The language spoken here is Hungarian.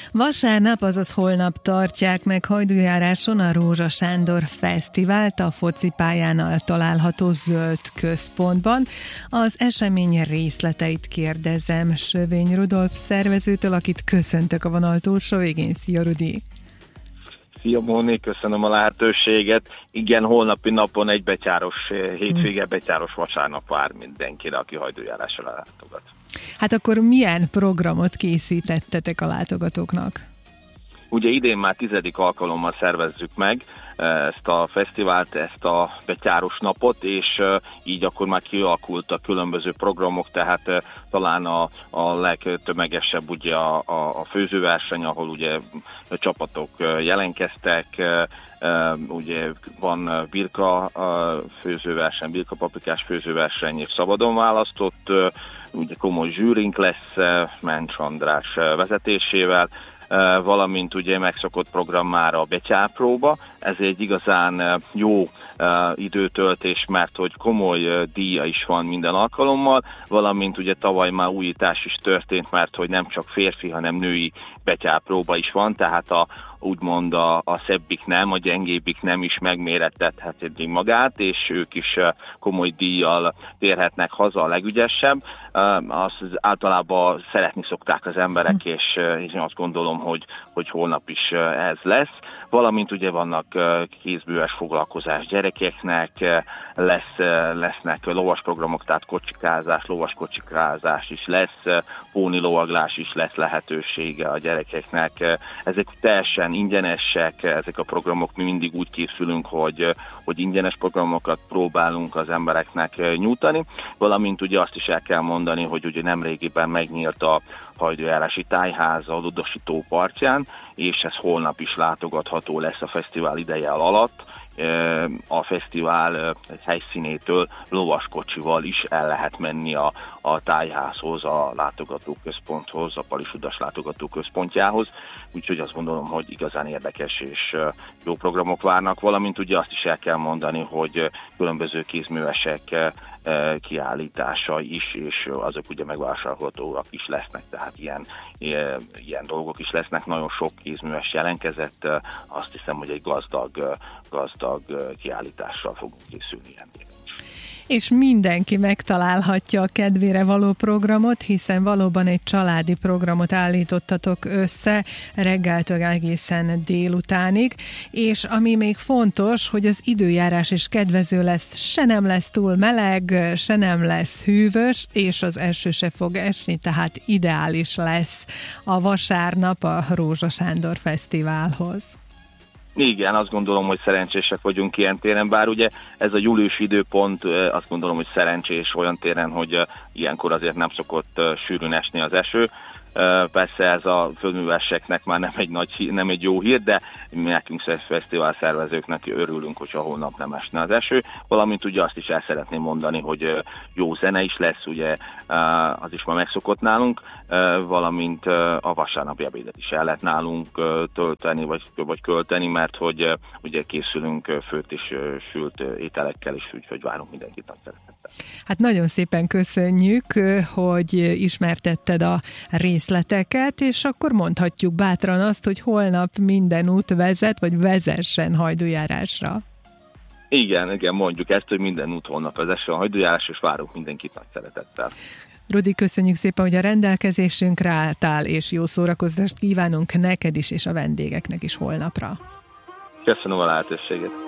Vasárnap, azaz holnap tartják meg Hajdújáráson a Rózsa Sándor Fesztivált a focipályánál található Zöld Központban. Az esemény részleteit kérdezem Sövény Rudolf szervezőtől, akit köszöntök a vonal túlsó végén. Szia, Rudi! Szia, Móni, köszönöm a lehetőséget. Igen, holnapi napon egy betyáros, hétvége betyáros vasárnap vár mindenkire, aki Hajdújárásra látogat. Hát akkor milyen programot készítettetek a látogatóknak? Ugye idén már 10. alkalommal szervezzük meg ezt a fesztivált, ezt a betyáros napot, és így akkor már kialakultak különböző programok, tehát talán a legtömegesebb ugye a főzőverseny, ahol ugye a csapatok jelentkeztek, ugye van birka főzőverseny, birka-paprikás főzőverseny, és szabadon választott, ugye komoly zsűrink lesz Mencs András vezetésével, valamint ugye megszokott program már a betyárpróba. Ez egy igazán jó időtöltés, mert hogy komoly díja is van minden alkalommal, valamint ugye tavaly már újítás is történt, mert hogy nem csak férfi, hanem női betyárpróba is van, tehát úgymond a szebbik nem, a gyengébbik nem is megmérettethetik magát, és ők is komoly díjjal térhetnek haza a legügyesebb. Azt általában szeretni szokták az emberek, és én azt gondolom, hogy holnap is ez lesz. Valamint ugye vannak kézműves foglalkozás gyerekeknek, lesznek lovasprogramok, tehát kocsikázás, lovaskocsikázás is lesz, pónilovaglás is lesz lehetősége a gyerekeknek. Ezek teljesen ingyenesek, ezek a programok, mi mindig úgy készülünk, hogy ingyenes programokat próbálunk az embereknek nyújtani, valamint ugye azt is el kell mondani, hogy ugye nemrégiben megnyílt a Hajdújárási Tájház a Ludosító partján, és ez holnap is látogatható lesz a fesztivál ideje alatt. A fesztivál helyszínétől lovaskocsival is el lehet menni a tájházhoz, a látogatóközponthoz, a Palisudas látogatóközpontjához, úgyhogy azt gondolom, hogy igazán érdekes és jó programok várnak, valamint ugye azt is el kell mondani, hogy különböző kézművesek kiállítása is, és azok ugye megvásárolhatóak is lesznek, tehát ilyen dolgok is lesznek. Nagyon sok kézműves jelentkezett, azt hiszem, hogy egy gazdag kiállítással fogunk készülni ilyen. És mindenki megtalálhatja a kedvére való programot, hiszen valóban egy családi programot állítottatok össze reggeltől egészen délutánig, és ami még fontos, hogy az időjárás is kedvező lesz, se nem lesz túl meleg, se nem lesz hűvös, és az eső se fog esni, tehát ideális lesz a vasárnap a Rózsa Sándor Fesztiválhoz. Igen, azt gondolom, hogy szerencsések vagyunk ilyen téren, bár ugye ez a júliusi időpont, azt gondolom, hogy szerencsés olyan téren, hogy ilyenkor azért nem szokott sűrűn esni az eső. Persze ez a földműveseknek már nem egy jó hír, de nekünk fesztivál szervezőknek örülünk, hogyha holnap nem esne az eső. Valamint ugye azt is el szeretném mondani, hogy jó zene is lesz, ugye az is már megszokott nálunk, valamint a vasárnapi ebédet is el lehet nálunk tölteni, vagy költeni, mert hogy ugye készülünk főtt és sült ételekkel is, úgyhogy várunk mindenkit nagy szeretettel. Hát nagyon szépen köszönjük, hogy ismertetted a részleteket, és akkor mondhatjuk bátran azt, hogy holnap minden út vezet, vagy vezessen Hajdújárásra. Igen, mondjuk ezt, hogy minden út holnap vezessen Hajdújárásra, és várunk mindenkit nagy szeretettel. Rudi, köszönjük szépen, hogy a rendelkezésünkre álltál, és jó szórakozást kívánunk neked is, és a vendégeknek is holnapra. Köszönöm a lehetőséget.